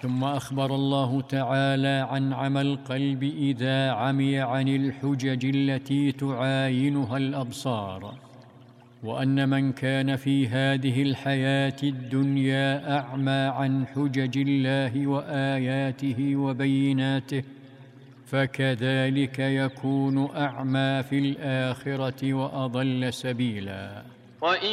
ثم أخبر الله تعالى عن عمى القلب إذا عمي عن الحجج التي تعاينها الأبصار، وأن من كان في هذه الحياة الدنيا أعمى عن حجج الله وآياته وبيناته، فكذلك يكون أعمى في الآخرة وأضل سبيلا. وإن